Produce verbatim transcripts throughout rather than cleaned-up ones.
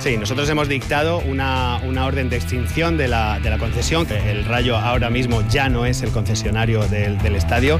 Sí, nosotros hemos dictado una, una orden de extinción de la, de la concesión. El Rayo ahora mismo ya no es el concesionario del, del estadio.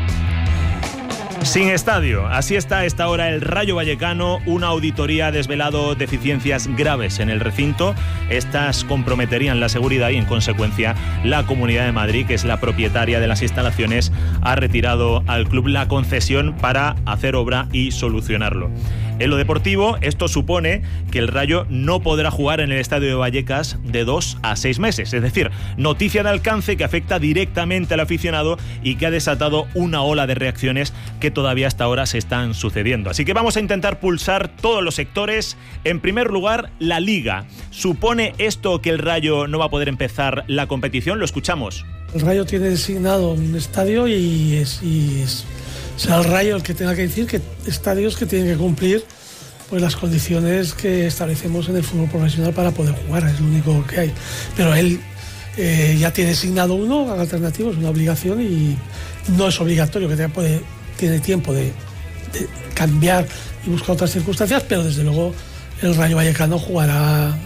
Sin estadio, así está a esta hora el Rayo Vallecano. Una auditoría ha desvelado deficiencias graves en el recinto. Estas comprometerían la seguridad y, en consecuencia, la Comunidad de Madrid, que es la propietaria de las instalaciones, ha retirado al club la concesión para hacer obra y solucionarlo. En lo deportivo, esto supone que el Rayo no podrá jugar en el estadio de Vallecas de dos a seis meses. Es decir, noticia de alcance que afecta directamente al aficionado y que ha desatado una ola de reacciones que todavía hasta ahora se están sucediendo. Así que vamos a intentar pulsar todos los sectores. En primer lugar, la Liga. ¿Supone esto que el Rayo no va a poder empezar la competición? Lo escuchamos. El Rayo tiene designado un estadio y es... Y es... será el Rayo el que tenga que decir que estadios que tienen que cumplir pues las condiciones que establecemos en el fútbol profesional para poder jugar, es lo único que hay. Pero él eh, ya tiene designado uno, al alternativo, es una obligación y no es obligatorio, que puede, tiene tiempo de, de cambiar y buscar otras circunstancias, pero desde luego el Rayo Vallecano jugará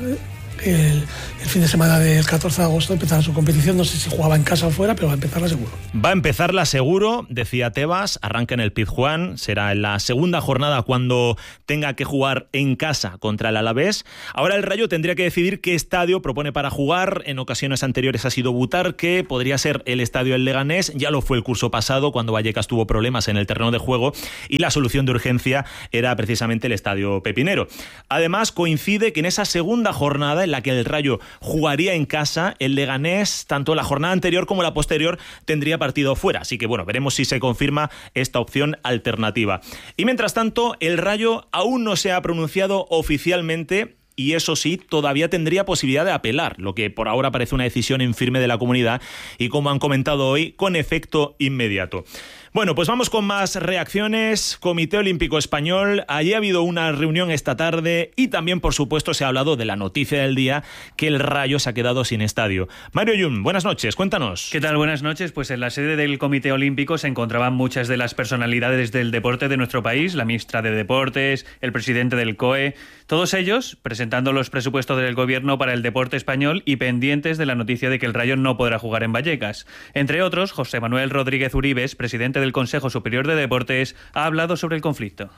El, el fin de semana del catorce de agosto empezará su competición. No sé si jugaba en casa o fuera, pero va a empezarla seguro. Va a empezarla seguro, decía Tebas. Arranca en el Pizjuán. Será en la segunda jornada cuando tenga que jugar en casa contra el Alavés. Ahora el Rayo tendría que decidir qué estadio propone para jugar. En ocasiones anteriores ha sido Butarque. Podría ser el estadio del Leganés. Ya lo fue el curso pasado cuando Vallecas tuvo problemas en el terreno de juego y la solución de urgencia era precisamente el estadio Pepinero. Además, coincide que en esa segunda jornada en la que el Rayo jugaría en casa, el Leganés, tanto la jornada anterior como la posterior, tendría partido fuera. Así que bueno, veremos si se confirma esta opción alternativa. Y mientras tanto, el Rayo aún no se ha pronunciado oficialmente y eso sí, todavía tendría posibilidad de apelar, lo que por ahora parece una decisión en firme de la comunidad y, como han comentado hoy, con efecto inmediato. Bueno, pues vamos con más reacciones. Comité Olímpico Español. Allí ha habido una reunión esta tarde y también, por supuesto, se ha hablado de la noticia del día, que el Rayo se ha quedado sin estadio. Mario Yun, buenas noches, cuéntanos. ¿Qué tal? Buenas noches. Pues en la sede del Comité Olímpico se encontraban muchas de las personalidades del deporte de nuestro país, la ministra de Deportes, el presidente del C O E, todos ellos presentando los presupuestos del gobierno para el deporte español y pendientes de la noticia de que el Rayo no podrá jugar en Vallecas. Entre otros, José Manuel Rodríguez Uribes, presidente del Consejo Superior de Deportes, ha hablado sobre el conflicto.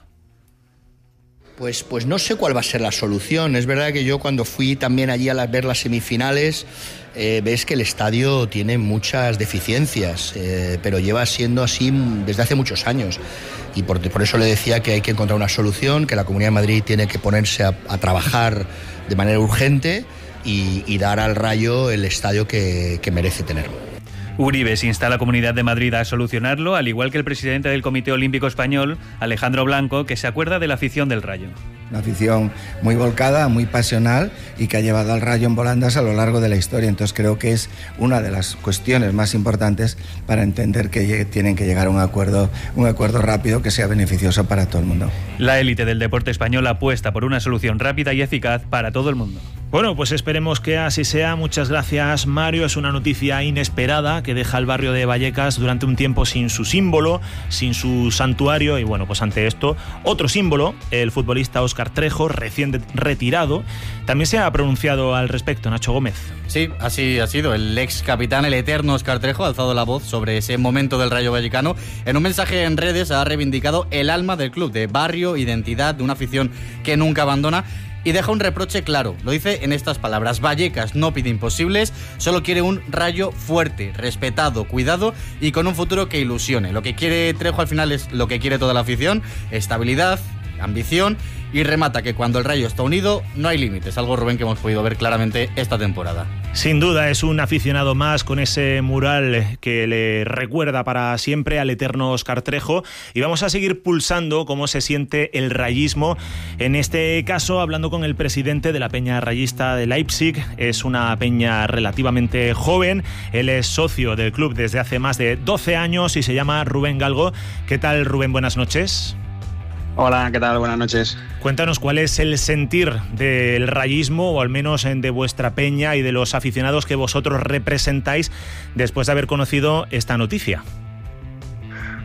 Pues, pues no sé cuál va a ser la solución. Es verdad que yo cuando fui también allí a las, ver las semifinales, eh, ves que el estadio tiene muchas deficiencias, eh, pero lleva siendo así desde hace muchos años. Y por, por eso le decía que hay que encontrar una solución, que la Comunidad de Madrid tiene que ponerse a, a trabajar de manera urgente y, y dar al Rayo el estadio que, que merece tener. Uribes insta a la Comunidad de Madrid a solucionarlo, al igual que el presidente del Comité Olímpico Español, Alejandro Blanco, que se acuerda de la afición del Rayo. Una afición muy volcada, muy pasional y que ha llevado al Rayo en volandas a lo largo de la historia. Entonces creo que es una de las cuestiones más importantes para entender que tienen que llegar a un acuerdo, un acuerdo rápido que sea beneficioso para todo el mundo. La élite del deporte español apuesta por una solución rápida y eficaz para todo el mundo. Bueno, pues esperemos que así sea. Muchas gracias, Mario. Es una noticia inesperada que deja al barrio de Vallecas durante un tiempo sin su símbolo, sin su santuario y bueno, pues ante esto, otro símbolo, el futbolista Óscar Trejo, recién de- retirado, también se ha pronunciado al respecto. Nacho Gómez. Sí, así ha sido. El ex capitán, el eterno Óscar Trejo, ha alzado la voz sobre ese momento del Rayo Vallecano. En un mensaje en redes ha reivindicado el alma del club, de barrio, identidad, de una afición que nunca abandona. Y deja un reproche claro, lo dice en estas palabras: Vallecas no pide imposibles, solo quiere un Rayo fuerte, respetado, cuidado y con un futuro que ilusione. Lo que quiere Trejo al final es lo que quiere toda la afición: estabilidad, ambición, y remata que cuando el Rayo está unido no hay límites, algo, Rubén, que hemos podido ver claramente esta temporada. Sin duda es un aficionado más con ese mural que le recuerda para siempre al eterno Óscar Trejo, y vamos a seguir pulsando cómo se siente el rayismo, en este caso hablando con el presidente de la peña rayista de Leipzig. Es una peña relativamente joven, él es socio del club desde hace más de doce años y se llama Rubén Galgo. ¿Qué tal, Rubén? Buenas noches. Hola, ¿qué tal? Buenas noches. Cuéntanos cuál es el sentir del rayismo, o al menos de vuestra peña y de los aficionados que vosotros representáis después de haber conocido esta noticia.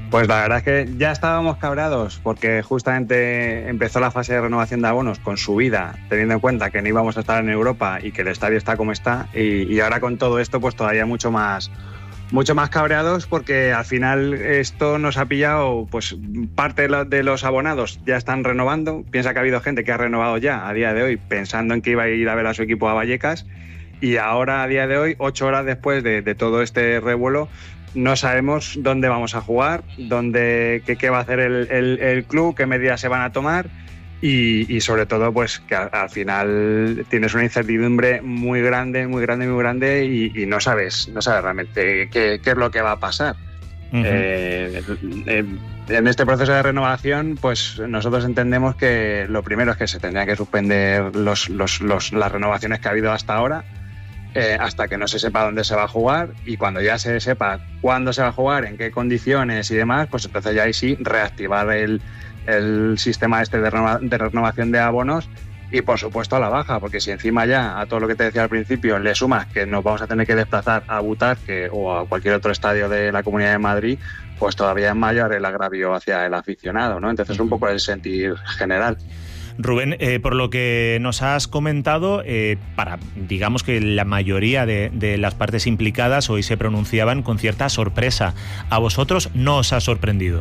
Pues la verdad es que ya estábamos cabreados porque justamente empezó la fase de renovación de abonos con subida, teniendo en cuenta que no íbamos a estar en Europa y que el estadio está como está, y, y ahora con todo esto pues todavía mucho más mucho más cabreados porque al final esto nos ha pillado, pues parte de los abonados ya están renovando. Piensa que ha habido gente que ha renovado ya a día de hoy pensando en que iba a ir a ver a su equipo a Vallecas, y ahora a día de hoy, ocho horas después de, de todo este revuelo, no sabemos dónde vamos a jugar, dónde, qué, qué va a hacer el, el, el club, qué medidas se van a tomar y, y sobre todo pues que al, al final tienes una incertidumbre muy grande, muy grande, muy grande y, y no sabes, no sabes realmente qué, qué es lo que va a pasar. Uh-huh. eh, eh, en este proceso de renovación pues nosotros entendemos que lo primero es que se tendrían que suspender los, los, los, las renovaciones que ha habido hasta ahora. Eh, hasta que no se sepa dónde se va a jugar, y cuando ya se sepa cuándo se va a jugar, en qué condiciones y demás, pues entonces ya ahí sí reactivar el, el sistema este de, renova, de renovación de abonos y por supuesto a la baja, porque si encima ya a todo lo que te decía al principio le sumas que nos vamos a tener que desplazar a Butarque o a cualquier otro estadio de la Comunidad de Madrid, pues todavía es mayor el agravio hacia el aficionado, ¿no? Entonces un poco el sentir general. Rubén, eh, por lo que nos has comentado, eh, para digamos que la mayoría de, de las partes implicadas hoy se pronunciaban con cierta sorpresa. ¿A vosotros no os ha sorprendido?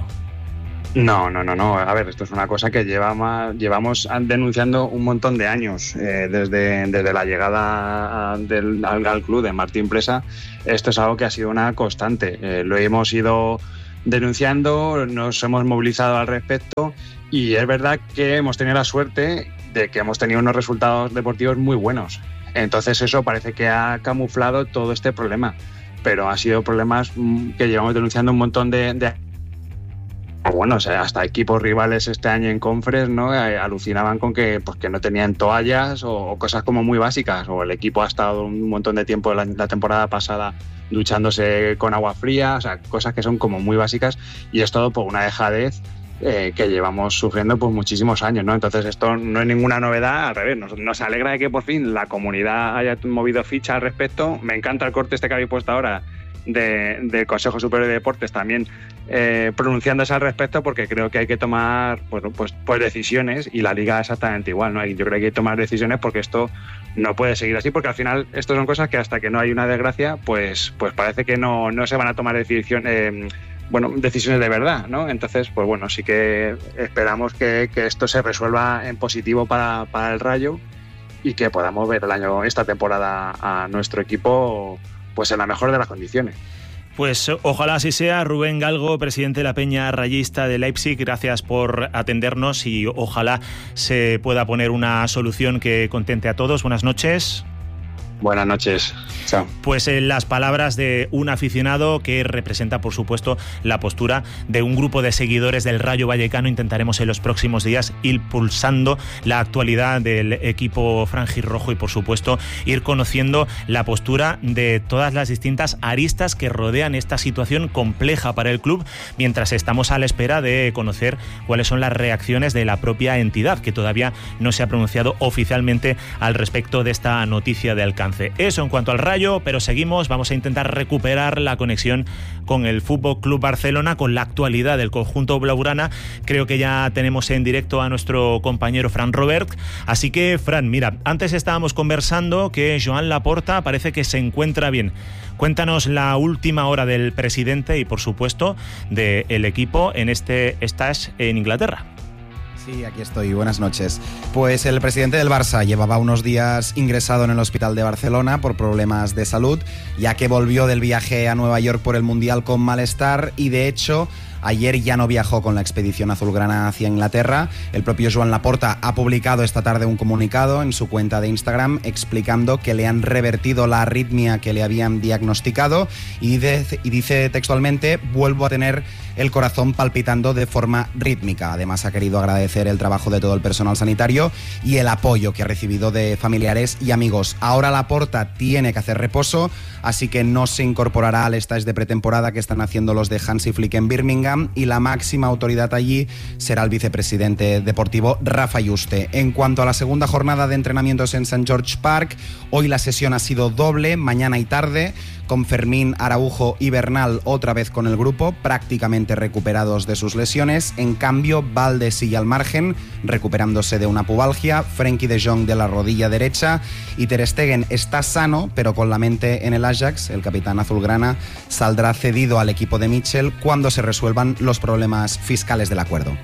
No, no, no, no. A ver, esto es una cosa que llevamos, llevamos denunciando un montón de años, eh, desde, desde la llegada del, al, al club de Martín Presa. Esto es algo que ha sido una constante. Eh, lo hemos ido denunciando, nos hemos movilizado al respecto. Y es verdad que hemos tenido la suerte de que hemos tenido unos resultados deportivos muy buenos. Entonces eso parece que ha camuflado todo este problema. Pero han sido problemas que llevamos denunciando un montón de... de... Bueno, o sea, hasta equipos rivales este año en Conference, ¿no? Alucinaban con que, pues, que no tenían toallas o, o cosas como muy básicas. O el equipo ha estado un montón de tiempo la, la temporada pasada duchándose con agua fría. O sea, cosas que son como muy básicas. Y es todo por una dejadez Eh, que llevamos sufriendo pues muchísimos años, ¿no? Entonces esto no es ninguna novedad, al revés, nos, nos alegra de que por fin la comunidad haya movido ficha al respecto. Me encanta el corte este que habéis puesto ahora de, del Consejo Superior de Deportes también eh, pronunciándose al respecto, porque creo que hay que tomar pues, pues, pues decisiones, y la Liga exactamente igual, ¿no? Yo creo que hay que tomar decisiones porque esto no puede seguir así, porque al final esto son cosas que hasta que no hay una desgracia pues, pues parece que no, no se van a tomar decisiones eh, bueno, decisiones de verdad, ¿no? Entonces, pues bueno, sí que esperamos que, que esto se resuelva en positivo para, para el Rayo y que podamos ver el año, esta temporada, a nuestro equipo pues en la mejor de las condiciones. Pues ojalá así sea. Rubén Galgo, presidente de la Peña Rayista de Leipzig, gracias por atendernos y ojalá se pueda poner una solución que contente a todos. Buenas noches. Buenas noches. Chao. Pues en las palabras de un aficionado que representa, por supuesto, la postura de un grupo de seguidores del Rayo Vallecano. Intentaremos en los próximos días ir pulsando la actualidad del equipo franjirrojo y, por supuesto, ir conociendo la postura de todas las distintas aristas que rodean esta situación compleja para el club, mientras estamos a la espera de conocer cuáles son las reacciones de la propia entidad, que todavía no se ha pronunciado oficialmente al respecto de esta noticia de alcance. Eso en cuanto al Rayo, pero seguimos, vamos a intentar recuperar la conexión con el Fútbol Club Barcelona, con la actualidad del conjunto blaugrana. Creo que ya tenemos en directo a nuestro compañero Fran Robert, así que Fran, mira, antes estábamos conversando que Joan Laporta parece que se encuentra bien. Cuéntanos la última hora del presidente y, por supuesto, del equipo en este stage en Inglaterra. Sí, aquí estoy. Buenas noches. Pues el presidente del Barça llevaba unos días ingresado en el hospital de Barcelona por problemas de salud, ya que volvió del viaje a Nueva York por el Mundial con malestar y, de hecho, ayer ya no viajó con la expedición azulgrana hacia Inglaterra. El propio Joan Laporta ha publicado esta tarde un comunicado en su cuenta de Instagram explicando que le han revertido la arritmia que le habían diagnosticado y dice, y dice textualmente: vuelvo a tener el corazón palpitando de forma rítmica. Además, ha querido agradecer el trabajo de todo el personal sanitario y el apoyo que ha recibido de familiares y amigos. Ahora Laporta tiene que hacer reposo, así que no se incorporará al stage de pretemporada que están haciendo los de Hansi Flick en Birmingham. Camp y la máxima autoridad allí será el vicepresidente deportivo Rafa Yuste. En cuanto a la segunda jornada de entrenamientos en Saint George Park, hoy la sesión ha sido doble, mañana y tarde, con Fermín, Araujo y Bernal otra vez con el grupo, prácticamente recuperados de sus lesiones. En cambio, Valde sigue al margen, recuperándose de una pubalgia, Frenkie de Jong de la rodilla derecha y Ter Stegen está sano, pero con la mente en el Ajax. El capitán azulgrana saldrá cedido al equipo de Mitchell cuando se resuelvan los problemas fiscales del acuerdo.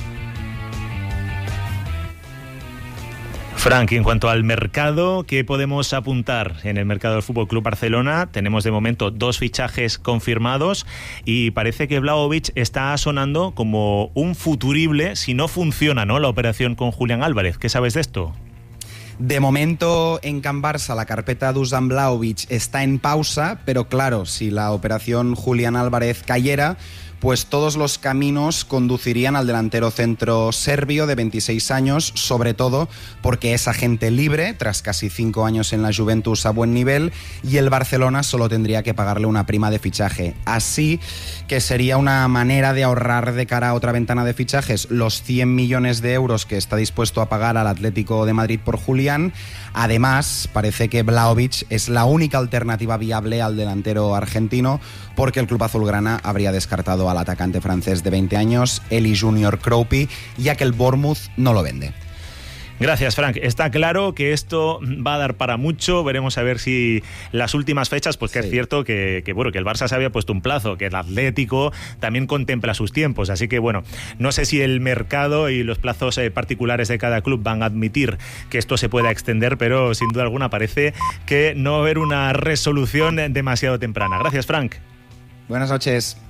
Frank, en cuanto al mercado, ¿qué podemos apuntar en el mercado del F C Barcelona? Tenemos de momento dos fichajes confirmados y parece que Vlahovic está sonando como un futurible si no funciona, ¿no?, la operación con Julián Álvarez. ¿Qué sabes de esto? De momento en Can Barça la carpeta Dusan Vlahovic está en pausa, pero claro, si la operación Julián Álvarez cayera, pues todos los caminos conducirían al delantero centro serbio de veintiséis años, sobre todo porque es agente libre tras casi cinco años en la Juventus a buen nivel y el Barcelona solo tendría que pagarle una prima de fichaje. Así que sería una manera de ahorrar de cara a otra ventana de fichajes los cien millones de euros que está dispuesto a pagar al Atlético de Madrid por Julián. Además, parece que Vlahovic es la única alternativa viable al delantero argentino porque el club azulgrana habría descartado al atacante francés de veinte años, Eli Junior Kroupi, ya que el Bournemouth no lo vende. Gracias, Frank. Está claro que esto va a dar para mucho. Veremos a ver si las últimas fechas, pues que sí. Es cierto que, que, bueno, que el Barça se había puesto un plazo, que el Atlético también contempla sus tiempos. Así que, bueno, no sé si el mercado y los plazos eh, particulares de cada club van a admitir que esto se pueda extender, pero sin duda alguna parece que no va a haber una resolución demasiado temprana. Gracias, Frank. Buenas noches.